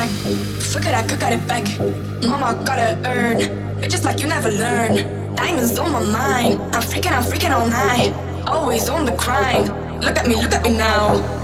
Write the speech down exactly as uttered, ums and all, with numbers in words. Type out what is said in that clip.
check. Forget I could got it back. Mama gotta earn. Bitches like you never learn. Diamonds on my mind. I'm freaking, I'm freaking all night. Always on the grind. Look at me, look at me now.